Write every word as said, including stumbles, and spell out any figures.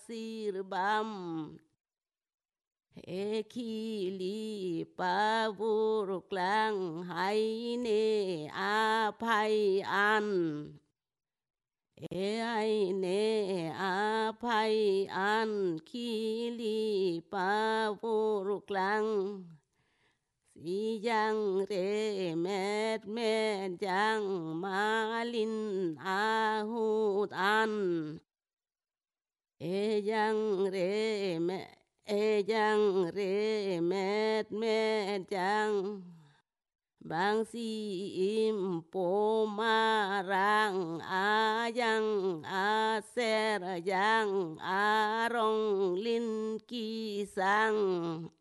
ซีรบัมเฮคีลีปาบูรุกลังไฮเนอาภัยอันเอไอเนอาภัยอันคีลีปาบูรุกลังสียังเรแมดแมดยังมาลินอาหูอันเอยังเรแมเอยังเรแมดแมดยังบางสีอิมโปมารังอายังอาเซรยังอารองลินกีสัง